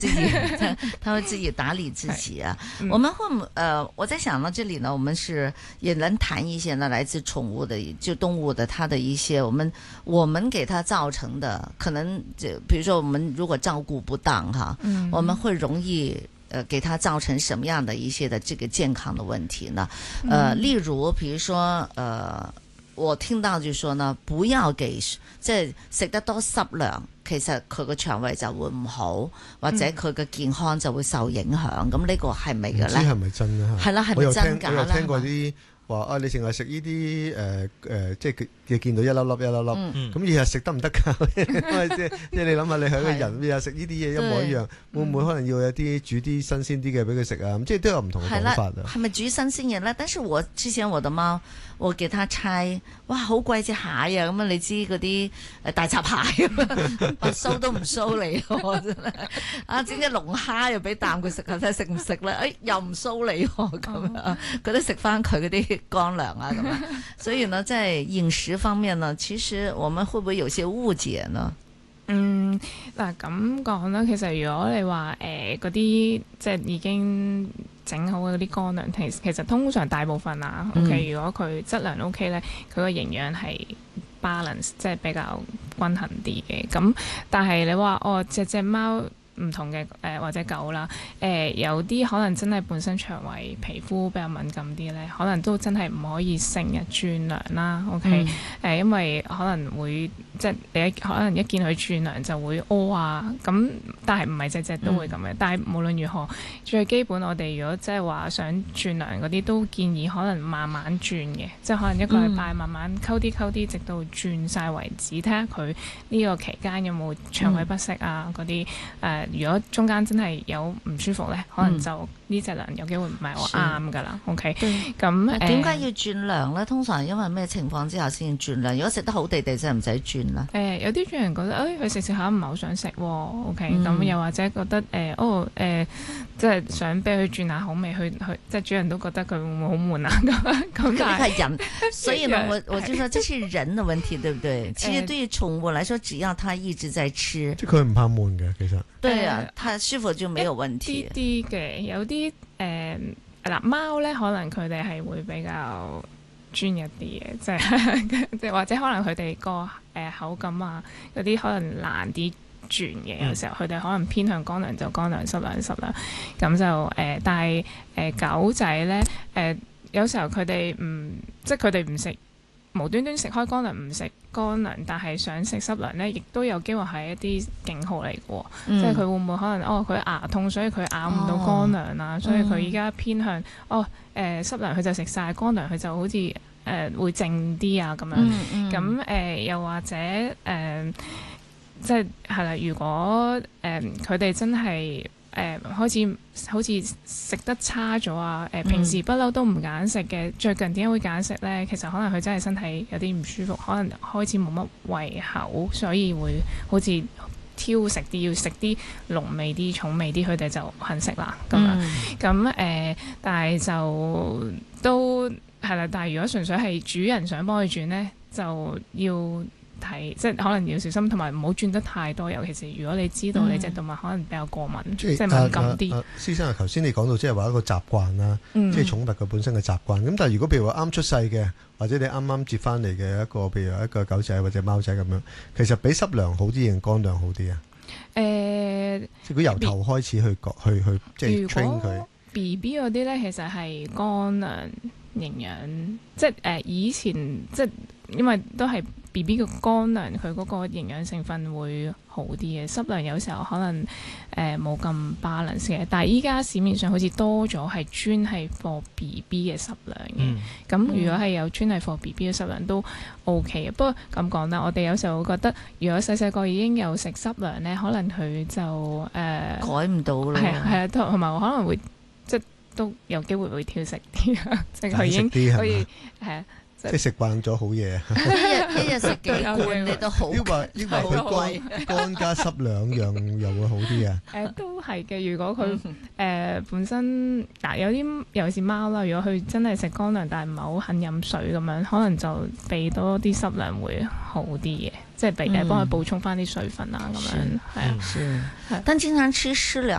自己他会自己打理自己啊。我们会我在想到这里呢，我们是也能谈一些呢来自宠物的就动物的它的一些我们给它造成的可能比如说我们如果照顾不当哈，我们会容易给它造成什么样的一些的这个健康的问题呢？例如比如說我聽到就說呢，不要給即係食得多濕糧，其實佢個腸胃就會唔好，或者佢嘅健康就會受影響。咁呢個係咪嘅咧？唔知係咪真啊？ 係啦，係咪真假啦？ 我有聽過啲話啊，你淨係食呢啲即係你見到一粒粒，咁日日食得唔得㗎？即係你諗下，你係一個人，日日食呢啲嘢一模一樣，會唔會可能要有啲煮啲新鮮啲嘅俾佢食啊？即係都有唔同嘅講法啊。 係咪煮新鮮嘢咧？但是我之前我的貓，我給它猜，哇，好貴隻蟹啊！咁啊，你知嗰啲大閘蟹啊，收都唔收你喎，真係啊！整隻龍蝦又俾啖佢食下，睇食唔食咧？又唔收你喎，咁啊，佢都食翻佢嗰啲乾糧啊咁啊。所以呢，在飲食方面呢，其實我們會不會有些誤解呢？ 嗱咁講啦，其實如果你話嗰啲即係已經整好嘅嗰啲乾糧，其實通常大部分啊，OK，如果佢質量 OK 咧，佢個營養係 balance， 即係比較均衡啲嘅。咁但係你話隻貓唔同嘅或者狗啦，有啲可能真係本身腸胃皮膚比較敏感啲咧，可能都真係唔可以成日轉糧啦。OK，因為可能會即係你可能一見佢轉糧就會屙啊，咁但係唔係隻隻都會咁嘅。但係無論如何，最基本我哋如果即係話想轉糧嗰啲，都建議可能慢慢轉嘅，即係可能一個禮拜慢慢溝啲，直到轉晒為止，睇下佢呢個期間有冇腸胃不適啊嗰啲如果中間真係有唔舒服咧，可能就呢隻糧有機會唔係好啱噶啦。OK， 咁點解要轉糧咧？通常因為咩情況之下先轉糧？如果食得好地地，真係唔使轉啦。 有啲主人覺得佢食食下唔係好想食喎。OK，咁又或者覺得即係想俾佢轉下口味，去即係主人都覺得佢會唔會好悶啊咁。但係人，所以呢，我就說這是人的問題，對唔對？其實對於寵物來說，只要它一直在吃， 即係佢唔怕悶嘅，其實。 對啊，它是否就沒有問題？ 啲嘅有啲貓咧，可能佢哋係會比較專一啲嘅，即係或者可能佢哋個口感啊嗰啲可能難啲轉嘅，有時候佢哋可能偏向乾糧就乾糧，濕糧濕糧咁就但係狗仔咧有時候佢哋即係佢哋唔食無端端食開乾糧唔食乾糧，但係想食濕糧咧，亦都有機會係一啲警號嚟嘅喎。即係佢會唔會可能佢牙痛，所以佢咬唔到乾糧啊，所以佢而家偏向濕糧佢就食晒，乾糧佢就好似會靜啲啊咁樣。咁又或者即係係啦，如果佢哋真係開始好似食得差咗啊！平時不嬲都唔揀食嘅，最近點解會揀食呢？其實可能佢真係身體有啲唔舒服，可能開始冇乜胃口，所以會好似挑食啲，要食啲濃味啲、重味啲，佢哋就肯食啦咁樣。咁但係就都係啦。但係如果純粹係主人想幫佢轉呢，就要即係可能要小心，同埋唔好轉得太多。尤其是如果你知道你隻動物可能比較過敏，即係敏感啲。 施生啊，頭先你講到即係話一個習慣啦，即係寵物佢本身嘅習慣。咁但係如果譬如話啱出世嘅，或者你啱啱接翻嚟嘅一個，譬如一個狗仔或者貓仔咁樣，其實俾濕糧好啲定乾糧好啲啊？如果由頭開始去即係 train 佢。 BB 嗰啲咧，其實係乾糧營養，即係以前即係因為都係 BB 嘅乾糧，佢嗰個營養成分會好啲嘅。濕糧有時候可能冇咁 balance 嘅，但係依家市面上好似多咗係專係 for BB 嘅濕糧嘅。咁如果係有專係 for BB 嘅濕糧都 OK 嘅。不過咁講啦，我哋有時候會覺得，如果細細個已經有食濕糧咧，可能佢就改唔到啦。 係啊，同埋可能會即係都有機會會挑食啲啊，即係佢已經可以即係食慣咗好嘢， 一日食幾罐你都好。 因為佢乾加濕兩樣又會好啲啊。 都係嘅。如果佢本身嗱有啲尤其是貓啦，如果佢真係食乾糧，但係唔係好肯飲水咁樣，可能就俾多啲濕糧會好啲嘅，即係幫佢補充翻啲水分啊咁樣。係啊， 但經常吃濕糧